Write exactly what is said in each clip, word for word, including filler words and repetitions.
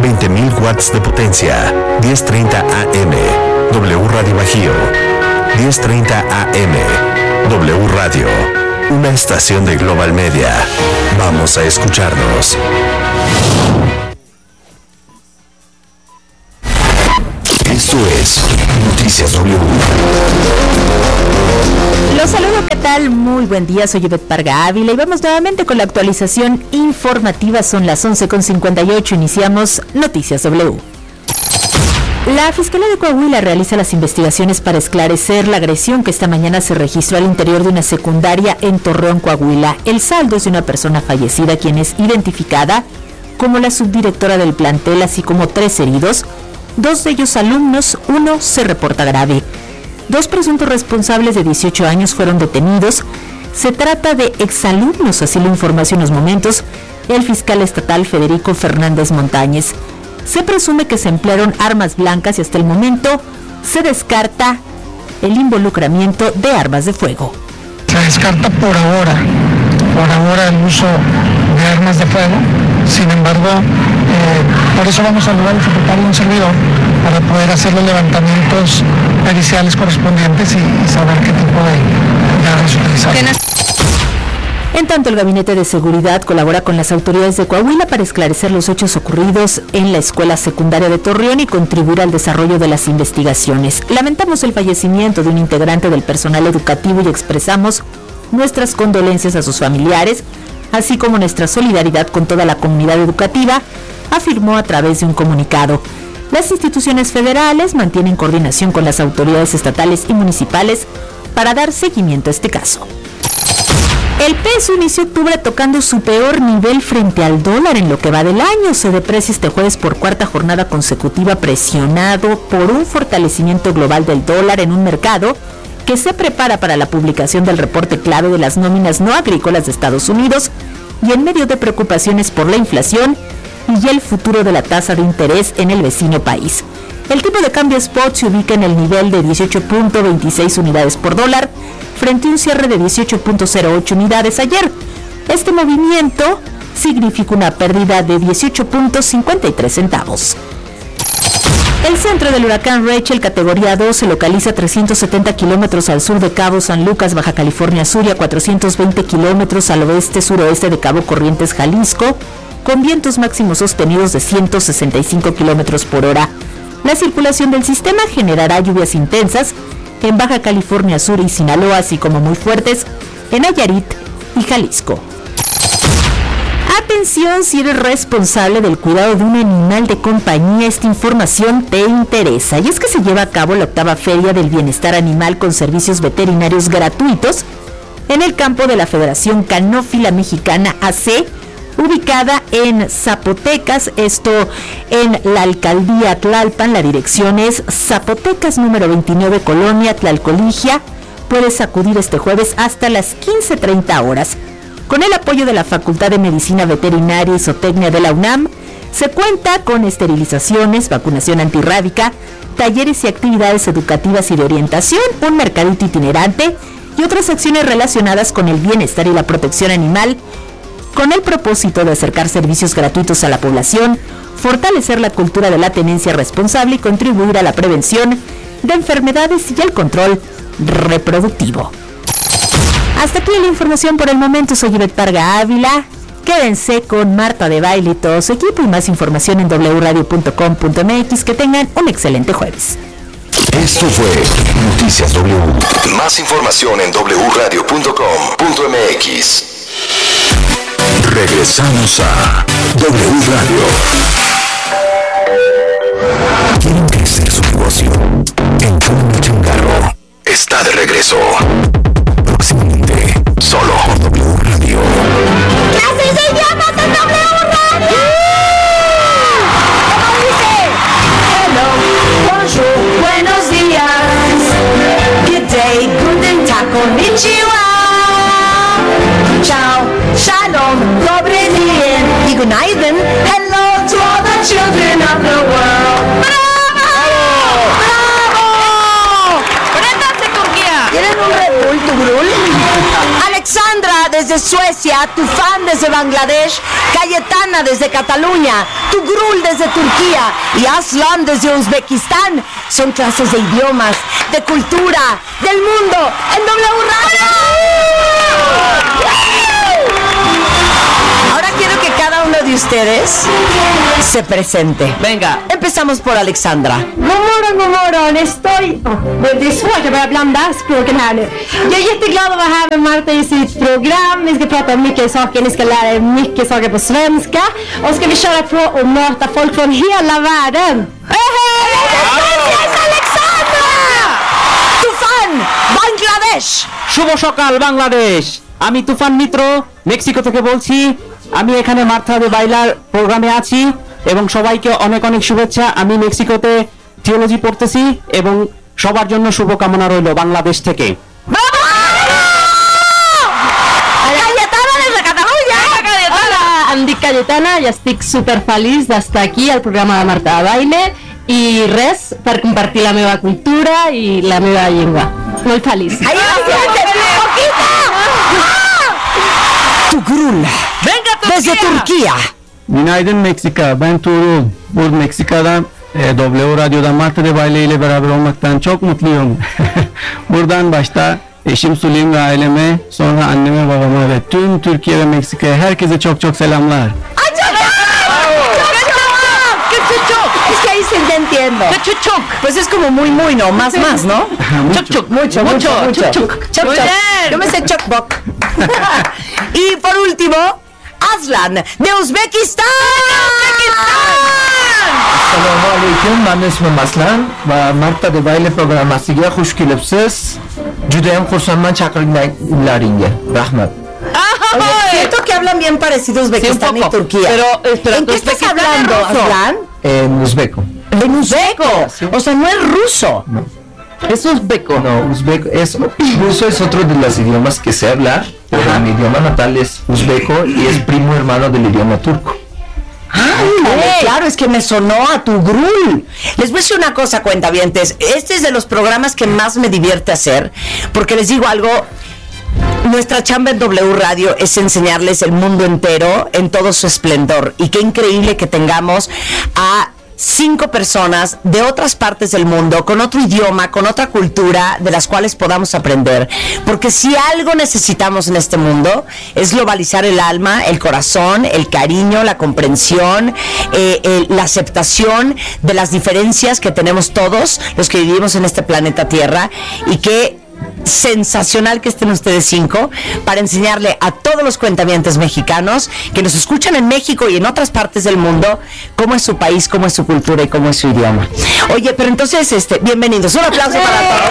veinte mil watts de potencia. diez treinta A M. W Radio Bajío. diez treinta A M. W Radio. Una estación de Global Media. Vamos a escucharnos. Esto es Noticias W. Los saludo, ¿qué tal? Muy buen día, soy Yvette Parga Ávila y vamos nuevamente con la actualización informativa. Son las once con cincuenta y ocho, iniciamos Noticias W. La Fiscalía de Coahuila realiza las investigaciones para esclarecer la agresión que esta mañana se registró al interior de una secundaria en Torreón, Coahuila. El saldo es de una persona fallecida, quien es identificada como la subdirectora del plantel, así como tres heridos, dos de ellos alumnos, uno se reporta grave. Dos presuntos responsables de dieciocho años fueron detenidos. Se trata de exalumnos, así lo informó hace unos momentos el fiscal estatal Federico Fernández Montañez. Se presume que se emplearon armas blancas y hasta el momento se descarta el involucramiento de armas de fuego. Se descarta por ahora, por ahora el uso de armas de fuego. Sin embargo, eh, por eso vamos a saludar al secretario de un servidor para poder hacer los levantamientos periciales correspondientes y, y saber qué tipo de, de armas utilizar. En tanto, el Gabinete de Seguridad colabora con las autoridades de Coahuila para esclarecer los hechos ocurridos en la escuela secundaria de Torreón y contribuir al desarrollo de las investigaciones. Lamentamos el fallecimiento de un integrante del personal educativo y expresamos nuestras condolencias a sus familiares, así como nuestra solidaridad con toda la comunidad educativa, afirmó a través de un comunicado. Las instituciones federales mantienen coordinación con las autoridades estatales y municipales para dar seguimiento a este caso. El peso inició octubre tocando su peor nivel frente al dólar en lo que va del año. Se deprecia este jueves por cuarta jornada consecutiva, presionado por un fortalecimiento global del dólar en un mercado que se prepara para la publicación del reporte clave de las nóminas no agrícolas de Estados Unidos y en medio de preocupaciones por la inflación y el futuro de la tasa de interés en el vecino país. El tipo de cambio spot se ubica en el nivel de dieciocho punto veintiséis unidades por dólar frente a un cierre de dieciocho punto cero ocho unidades ayer. Este movimiento significa una pérdida de dieciocho punto cincuenta y tres centavos. El centro del huracán Rachel, categoría dos, se localiza a trescientos setenta kilómetros al sur de Cabo San Lucas, Baja California Sur, y a cuatrocientos veinte kilómetros al oeste-suroeste de Cabo Corrientes, Jalisco, con vientos máximos sostenidos de ciento sesenta y cinco kilómetros por hora. La circulación del sistema generará lluvias intensas en Baja California Sur y Sinaloa, así como muy fuertes en Nayarit y Jalisco. Atención si eres responsable del cuidado de un animal de compañía, esta información te interesa. Y es que se lleva a cabo la octava Feria del Bienestar Animal con servicios veterinarios gratuitos en el campo de la Federación Canófila Mexicana A C, ubicada en Zapotecas, esto en la alcaldía Tlalpan. La dirección es Zapotecas número veintinueve, Colonia Tlalcoligia. Puedes acudir este jueves hasta las quince treinta horas. Con el apoyo de la Facultad de Medicina Veterinaria y Zootecnia de la UNAM, se cuenta con esterilizaciones, vacunación antirrábica, talleres y actividades educativas y de orientación, un mercadito itinerante y otras acciones relacionadas con el bienestar y la protección animal, con el propósito de acercar servicios gratuitos a la población, fortalecer la cultura de la tenencia responsable y contribuir a la prevención de enfermedades y al control reproductivo. Hasta aquí la información por el momento. Soy Yvette Parga Ávila. Quédense con Marta de Baile y todo su equipo y más información en doble u radio punto com punto m x. Que tengan un excelente jueves. Esto fue Noticias W. Más información en doble u radio punto com punto m x. Regresamos a W Radio. ¿Quieren crecer su negocio? Informe Changarro está de regreso. Próximamente, solo por W Radio. ¡Así se llama de W Radio! ¿Cómo dice? Hello, bonjour, buenos días. Good day, guten tag, konnichiwa. Ciao, shalom, dobre dien, y good night then. Hello to all the children of the world. ¡Bravo! ¡Bravo! ¡Préndase, Turquía! ¿Quieren un Red Bull, Tugrul? Alexandra, desde Suecia, Tufan desde Bangladesh, Cayetana desde Cataluña, Tugrul desde Turquía y Aslan desde Uzbekistán. Son clases de idiomas, de cultura, del mundo en W Radio. Ahora quiero que cada uno de ustedes se presente. Venga. Empezamos por Alexandra. God morgon, god morgon. Estoy... Oh, det är svårt att börja blanda språken här nu. Jag är jätteglad att vara här med Marta i sitt program. Ni ska prata om mycket saker. Ni ska lära er mycket saker på svenska. Och ska vi köra på och möta folk från hela världen. Hej, hej! Alexandra! Tufan, Bangladesh! শুভ সকাল বাংলাদেশ। আমি তুফান মিত্র মেক্সিকো থেকে বলছি। আমি এখানে মার্থা দে বাইলার প্রোগ্রামে আছি এবং সবাইকে অনেক অনেক শুভেচ্ছা। আমি মেক্সিকোতে থিওলজি পড়তেছি এবং সবার জন্য শুভকামনা রইল বাংলাদেশ থেকে। Andy Cayetana, ya estoy súper feliz de estar aquí al programa de Marta de Baile y res per compartir la meva cultura y la meva llengua. Muy feliz. ¡Ahí va, poquita! Tugrul. Venga Desde Turquía. Günaydın Meksika, ben Tuğrul. Bu Meksika'dan e, W Radyo'da Marta de Baile ile beraber olmaktan çok mutluyum. Buradan başta eşim Sulim ve aileme, sonra anneme, babama ve tüm Türkiye ve Meksika'ya herkese çok çok selamlar. Es que ahí sí te entiendo. Pues es como muy, muy, ¿no? Más, más, ¿no? Mucho. Mucho, mucho, mucho. Choc, choc. Yo me sé chocbok. Y por último, Aslan, de Uzbekistán. Assalomu alaykum, men ismim Aslan va Marta de Baile programmasiga xush kelibsiz. Juda ham xursandman chaqirganlaringga. Rahmat. Oye, siento que hablan bien parecido Uzbekistán Sí, y Turquía. Pero, espera, ¿en qué estás hablando, Aslan? En uzbeko. En uzbeko. O sea, no es ruso. Es uzbeko. No, uzbeko es ruso es otro de los idiomas que sé hablar, pero mi idioma natal es uzbeko y es primo hermano del idioma turco. Ah, claro, es que me sonó a Tugrul. Les voy a decir una cosa, cuentavientes. Este es de los programas que más me divierte hacer, porque les digo algo. Nuestra chamba en W Radio es enseñarles el mundo entero en todo su esplendor. Y qué increíble que tengamos a cinco personas de otras partes del mundo, con otro idioma, con otra cultura, de las cuales podamos aprender. Porque si algo necesitamos en este mundo es globalizar el alma, el corazón, el cariño, la comprensión, eh, eh, la aceptación de las diferencias que tenemos todos los que vivimos en este planeta Tierra. Y que sensacional que estén ustedes cinco para enseñarle a todos los cuentavientes mexicanos que nos escuchan en México y en otras partes del mundo cómo es su país, cómo es su cultura y cómo es su idioma. Oye, pero entonces, este, bienvenidos. Un aplauso para todos.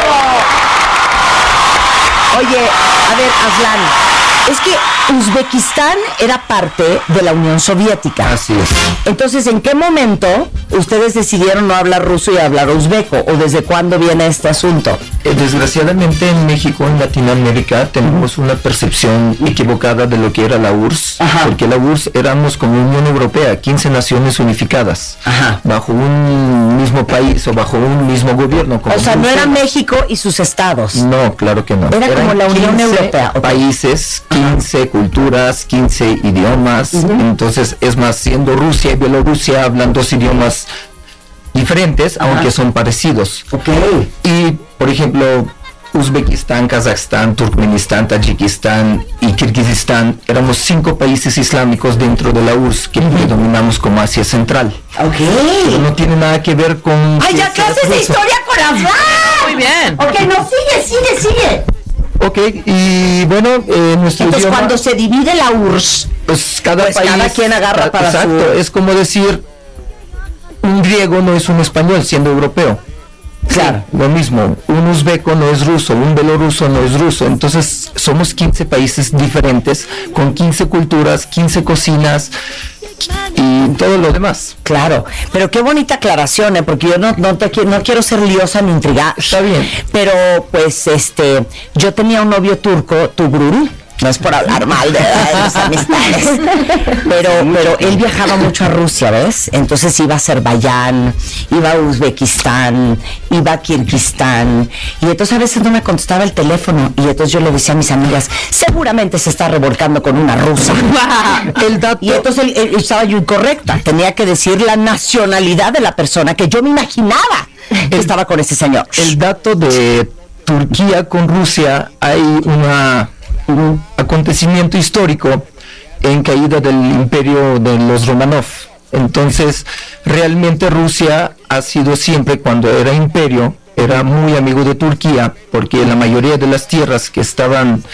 Oye, a ver, Aslan, es que Uzbekistán era parte de la Unión Soviética. Así es. Entonces, ¿en qué momento ustedes decidieron no hablar ruso y hablar uzbeco? ¿O desde cuándo viene este asunto? Eh, Desgraciadamente en México, en Latinoamérica, tenemos una percepción equivocada de lo que era la U R S, Ajá. porque la U R S éramos como Unión Europea, quince naciones unificadas, Ajá. bajo un mismo país o bajo un mismo gobierno. Como O sea, no era Bruselas. México y sus estados. No, claro que no. Era como la Unión quince Europea, ok. países, quince culturas, quince idiomas. Uh-huh. Entonces, es más, siendo Rusia y Bielorrusia hablan dos idiomas diferentes, Ajá. aunque son parecidos. Okay. Y, por ejemplo, Uzbekistán, Kazajstán, Turkmenistán, Tayikistán y Kirguistán éramos cinco países islámicos dentro de la U R S que uh-huh. dominamos como Asia Central. Ok. Pero no tiene nada que ver con... ¡Ay, ya clases de historia con Aslan! Muy bien. Ok, no, sigue, sigue, sigue. Ok, y bueno, eh, nuestro Entonces, idioma... cuando se divide la U R S, pues cada pues país... cada quien agarra para exacto, su... es como decir, un griego no es un español siendo europeo. Claro. Sí, lo mismo, un uzbeco no es ruso, un belorruso no es ruso, entonces somos quince países diferentes, con quince culturas, quince cocinas y todo lo demás. Claro, pero qué bonita aclaración, ¿eh? Porque yo no, no, te, no quiero ser liosa ni intrigar. Está bien. Pero, pues, este, yo tenía un novio turco, Tugrul, No es por hablar mal de, de las amistades. Pero, pero él viajaba mucho a Rusia, ¿ves? Entonces iba a Azerbaiyán, iba a Uzbekistán, iba a Kirguistán. Y entonces a veces no me contestaba el teléfono. Y entonces yo le decía a mis amigas, seguramente se está revolcando con una rusa. El dato... Y entonces él, él, estaba yo incorrecta. Tenía que decir la nacionalidad de la persona que yo me imaginaba que estaba con ese señor. El dato de Turquía con Rusia, hay una, un acontecimiento histórico en caída del imperio de los Romanov. Entonces, realmente Rusia ha sido siempre, cuando era imperio, era muy amigo de Turquía, porque la mayoría de las tierras que estaban